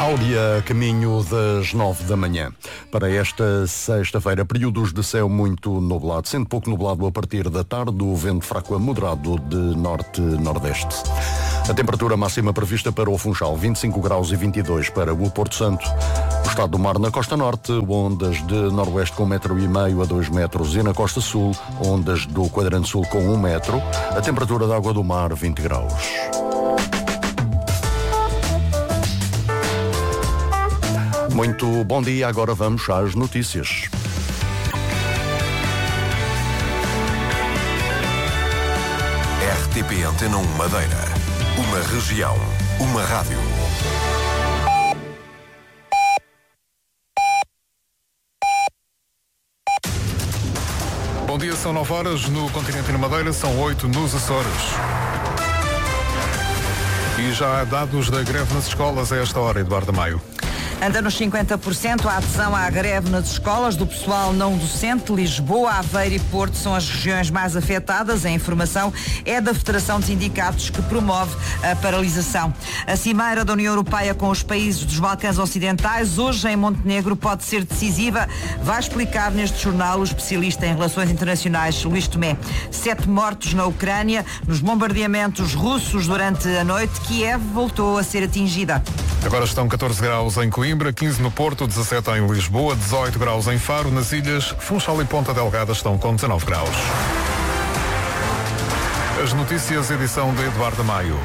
Áurea, caminho das 9 da manhã. Para esta sexta-feira, períodos de céu muito nublado, sendo pouco nublado a partir da tarde, o vento fraco a moderado de norte-nordeste. A temperatura máxima prevista para o Funchal, 25 graus e 22 para o Porto Santo. O estado do mar na costa norte, ondas de noroeste com 1,5 m a 2 metros e na costa sul, ondas do quadrante sul com 1 metro. A temperatura da água do mar, 20 graus. Muito bom dia, agora vamos às notícias. RTP Antena 1 Madeira. Uma região, uma rádio. Bom dia, são 9 horas no continente e na Madeira, são 8 nos Açores. E já há dados da greve nas escolas a esta hora, Eduardo Maio. Anda nos 50% a adesão à greve nas escolas do pessoal não docente. Lisboa, Aveiro e Porto são as regiões mais afetadas. A informação é da Federação de Sindicatos que promove a paralisação. A cimeira da União Europeia com os países dos Balcãs Ocidentais, hoje em Montenegro, pode ser decisiva. Vai explicar neste jornal o especialista em relações internacionais Luís Tomé. 7 mortos na Ucrânia nos bombardeamentos russos durante a noite. Kiev voltou a ser atingida. Agora estão 14 graus em Coimbra, 15 no Porto, 17 em Lisboa, 18 graus em Faro. Nas ilhas, Funchal e Ponta Delgada estão com 19 graus. As notícias, edição de Eduardo Maio.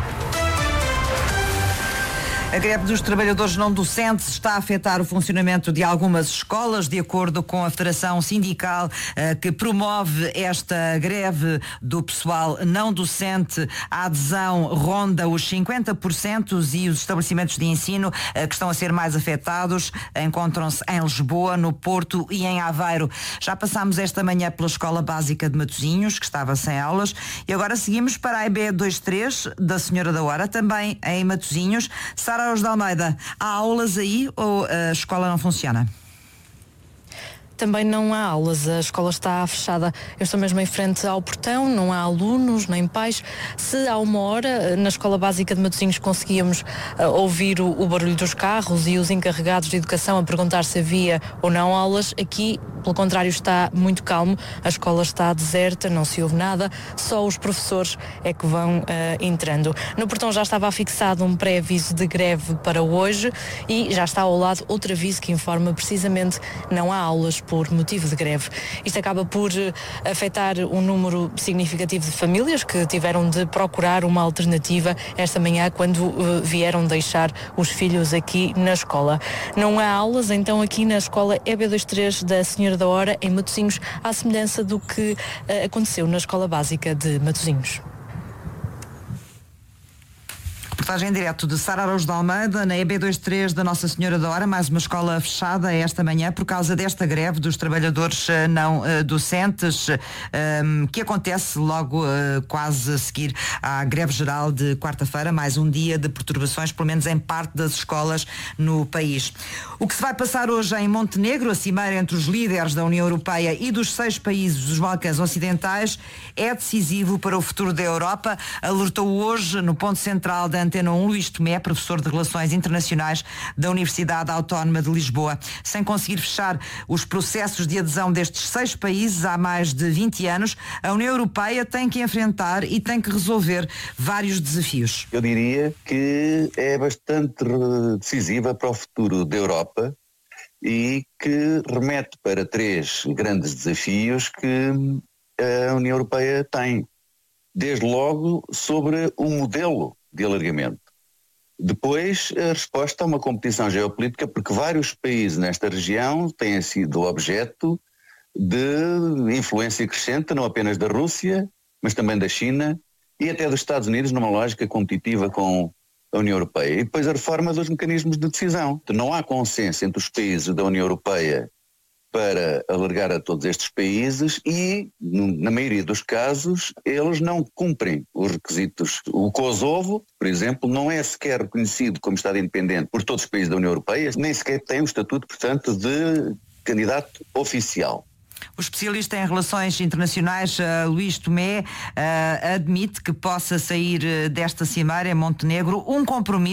A greve dos trabalhadores não docentes está a afetar o funcionamento de algumas escolas, de acordo com a Federação Sindical que promove esta greve do pessoal não docente. A adesão ronda os 50% e os estabelecimentos de ensino que estão a ser mais afetados encontram-se em Lisboa, no Porto e em Aveiro. Já passámos esta manhã pela Escola Básica de Matosinhos, que estava sem aulas, e agora seguimos para a EB23 da Senhora da Hora, também em Matosinhos. Sara Araújo de Almeida, há aulas aí ou a escola não funciona? Também não há aulas, a escola está fechada. Eu estou mesmo em frente ao portão, não há alunos nem pais. Se há uma hora, na Escola Básica de Matosinhos, conseguíamos ouvir o barulho dos carros e os encarregados de educação a perguntar se havia ou não aulas, aqui, pelo contrário, está muito calmo. A escola está deserta, não se ouve nada, só os professores é que vão entrando. No portão já estava afixado um pré-aviso de greve para hoje e já está ao lado outro aviso que informa precisamente não há aulas por motivo de greve. Isto acaba por afetar um número significativo de famílias que tiveram de procurar uma alternativa esta manhã quando vieram deixar os filhos aqui na escola. Não há aulas, então, aqui na escola EB23 da Senhora da Hora, em Matosinhos, à semelhança do que aconteceu na Escola Básica de Matosinhos. Reportagem em direto de Sara Araújo de Almeida, na EB23 da Nossa Senhora da Hora, mais uma escola fechada esta manhã por causa desta greve dos trabalhadores não docentes, que acontece logo quase a seguir à greve geral de quarta-feira, mais um dia de perturbações, pelo menos em parte das escolas no país. O que se vai passar hoje em Montenegro, a cimeira entre os líderes da União Europeia e dos 6 países dos Balcãs Ocidentais, é decisivo para o futuro da Europa, alertou hoje no ponto central da Antena 1 Luís Tomé, professor de Relações Internacionais da Universidade Autónoma de Lisboa. Sem conseguir fechar os processos de adesão destes 6 países há mais de 20 anos, a União Europeia tem que enfrentar e tem que resolver vários desafios. Eu diria que é bastante decisiva para o futuro da Europa e que remete para 3 grandes desafios que a União Europeia tem. Desde logo sobre o modelo de alargamento. Depois, a resposta a uma competição geopolítica, porque vários países nesta região têm sido objeto de influência crescente, não apenas da Rússia, mas também da China e até dos Estados Unidos, numa lógica competitiva com a União Europeia. E depois a reforma dos mecanismos de decisão. Não há consenso entre os países da União Europeia para alargar a todos estes países e, na maioria dos casos, eles não cumprem os requisitos. O Kosovo, por exemplo, não é sequer reconhecido como Estado independente por todos os países da União Europeia, nem sequer tem o estatuto, portanto, de candidato oficial. O especialista em relações internacionais, Luís Tomé, admite que possa sair desta cimeira em Montenegro um compromisso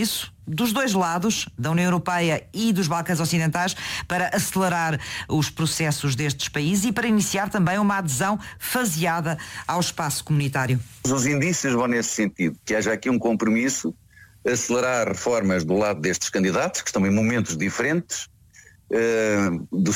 dos dois lados, da União Europeia e dos Balcãs Ocidentais, para acelerar os processos destes países e para iniciar também uma adesão faseada ao espaço comunitário. Os indícios vão nesse sentido, que haja aqui um compromisso, acelerar reformas do lado destes candidatos, que estão em momentos diferentes, do